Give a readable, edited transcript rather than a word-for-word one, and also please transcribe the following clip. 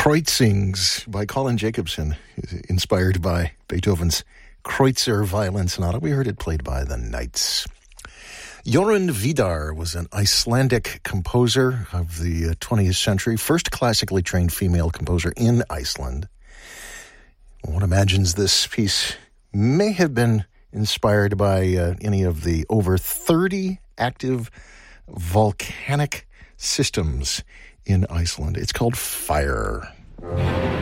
Kreutzings by Colin Jacobson, inspired by Beethoven's Kreutzer Violin Sonata. We heard it played by the Knights. Jorunn Vidar was an Icelandic composer of the 20th century, first classically trained female composer in Iceland. One imagines this piece may have been inspired by any of the over 30 active volcanic systems in Iceland. It's called Fire.